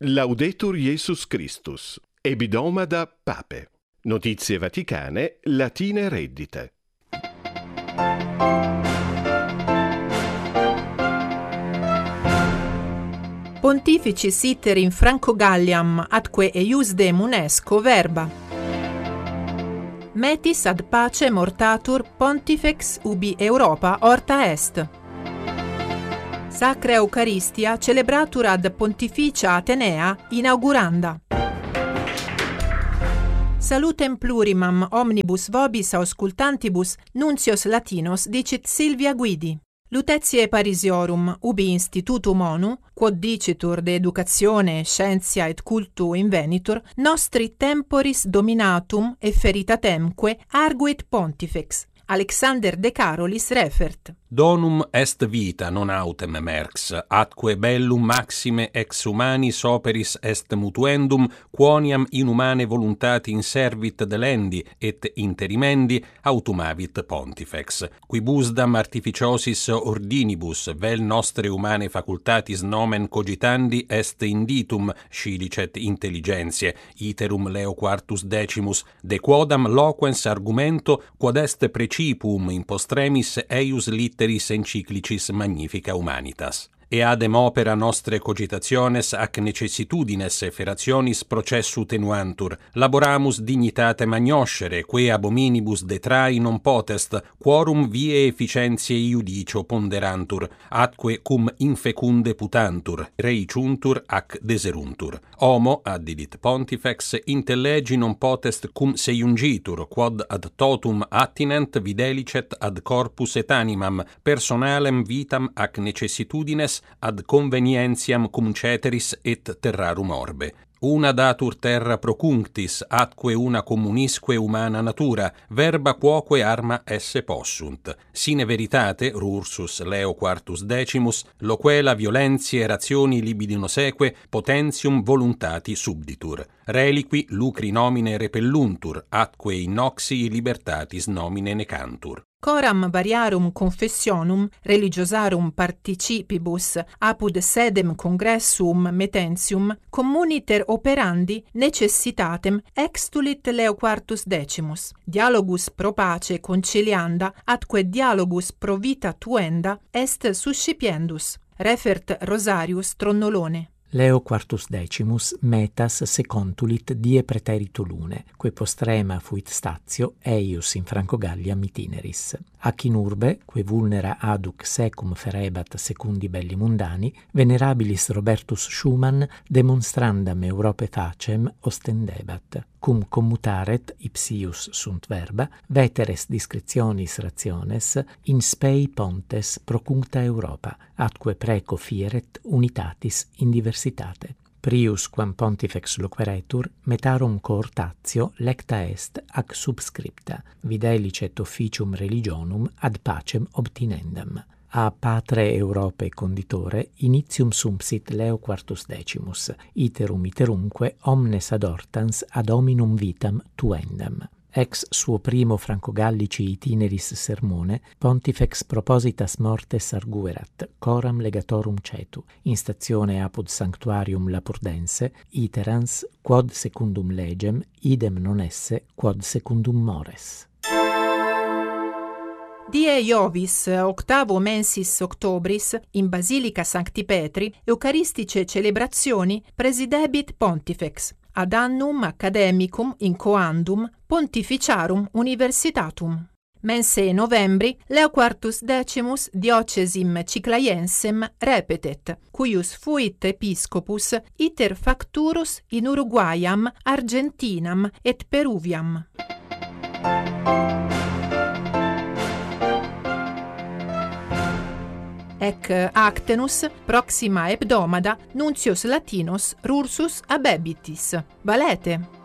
Laudetur Jesus Christus. Ebidomada Pape. Notizie vaticane, latine reddite. Pontificis iter in Franco Galliam atque eiusdem UNESCO verba. Metis ad pace mortatur pontifex ubi Europa horta est. Sacra Eucharistia celebratur ad Pontificia Atenea inauguranda. Salutem plurimam omnibus vobis auscultantibus nuncios Latinos dicit Silvia Guidi. Lutetiae Parisiorum ubi institutum ONU, quod dicitur de educatione, scientia et cultu invenitur, nostri temporis dominatum efferitatemque arguit pontifex. Alexander de Carolis refert. Donum est vita non autem merx, atque bellum maxime ex humanis operis est mutuendum, quoniam inhumane voluntati inservit delendi et interimendi autumavit pontifex. Quibusdam artificiosis ordinibus vel nostre humane facultatis nomen cogitandi est inditum scilicet intelligentiae, iterum Leo quartus decimus, de quodam loquens argumento, quod est principium in postremis eius litteris encyclicis magnifica humanitas. Eadem opera nostre cogitationes ac necessitudines efferationis processu tenuantur, laboramus dignitate magnoscere, que abominibus detrahi non potest, quorum vie efficientiae iudicio ponderantur, atque cum infecunde putantur, reiciuntur ac deseruntur. Homo, addidit pontifex, intellegi non potest cum seiungitur, quod ad totum attinent videlicet ad corpus et animam, personalem vitam ac necessitudines ad convenientiam cum ceteris et terrarum orbe. Una datur terra procunctis, atque una communisque humana natura, verba quoque arma esse possunt. Sine veritate, rursus Leo quartus decimus, loque la violentiae rationi libidino seque, potentium voluntati subditur. Reliqui lucri nomine repelluntur, atque in noxii libertatis nomine necantur. Coram variarum confessionum religiosarum participibus apud sedem congressum metentium communiter operandi necessitatem extulit Leo quartus decimus. Dialogus pro pace concilianda atque dialogus pro vita tuenda est suscipiendus. Refert Rosarius Tronnolone. Leo quartus decimus metas secontulit die praeterito lune, que postrema fuit statio eius in Franco Galliam itineris. Ac in urbe, que vulnera aduc secum ferebat secundi belli mundani, venerabilis Robertus Schumann demonstrandam Europae facem ostendebat. Cum commutaret, ipsius sunt verba, veteres discretionis rationes, in spei pontes procuncta Europa, atque preco fieret unitatis in diversitate. Prius quam pontifex loqueretur, metarum coortatio lecta est ac subscripta, videlicet officium religionum ad pacem obtinendam. A patre Europae conditore initium sumpsit Leo quartus decimus, iterum iterumque omnes adortans ad hominum vitam tuendam. Ex suo primo Franco-Gallici itineris sermone, pontifex propositas mortes arguerat, coram legatorum cetu, in statione apud sanctuarium Lapurdense, iterans, quod secundum legem, idem non esse, quod secundum mores. Die Iovis, octavo mensis octobris, in Basilica Sancti Petri, eucharistice celebrazioni presidebit pontifex, ad annum academicum incoandum pontificiarum universitatum. Mense novembri, Leo quartus decimus diocesim Ciclaiensem repetet, cuius fuit episcopus iter facturus in Uruguayam, Argentinam et Peruviam. Ec actenus proxima hebdomada nuncios Latinos rursus abebitis. Valete!